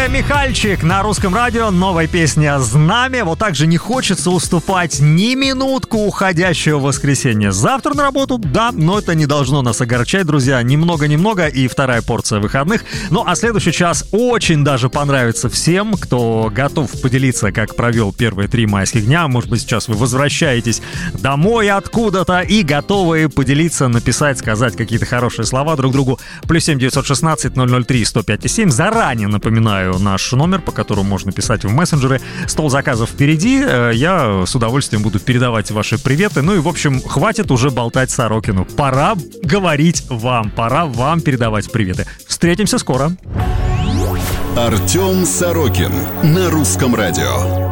Михальчик на Русском радио, новая песня «Знамя». Вот так же не хочется уступать ни минутку уходящего воскресенья. Завтра на работу, да, но это не должно нас огорчать, друзья. Немного и вторая порция выходных. Ну, а следующий час очень даже понравится всем, кто готов поделиться, как провел первые 3 майских дня. Может быть, сейчас вы возвращаетесь домой откуда-то и готовы поделиться, написать, сказать какие-то хорошие слова друг другу. +7 916 003 105 7. Заранее напоминаю наш номер, по которому можно писать в мессенджеры. Стол заказов впереди. Я с удовольствием буду передавать ваши приветы. Ну и, в общем, хватит уже болтать Сорокину. Пора говорить вам. Пора вам передавать приветы. Встретимся скоро. Артем Сорокин на Русском радио.